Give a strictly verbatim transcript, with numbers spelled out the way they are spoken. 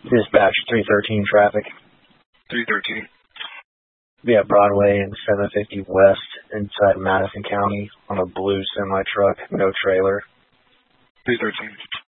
Dispatch three thirteen traffic. three thirteen. Yeah, Broadway and seven fifty West inside Madison County on a blue semi-truck, no trailer. three thirteen.